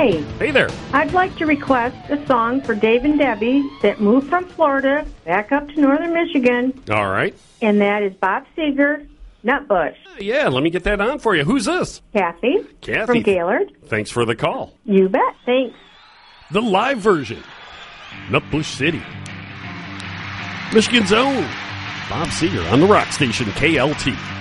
Hi. Hey there. I'd like to request a song for Dave and Debbie that moved from Florida back up to northern Michigan, All right. and that is Bob Seger, Nutbush. Yeah, let me get that on for you. Who's this? Kathy. Kathy. From Gaylord. Thanks for the call. You bet. Thanks. The live version. Nutbush City. Michigan's own. Bob Seger on the rock station KLT.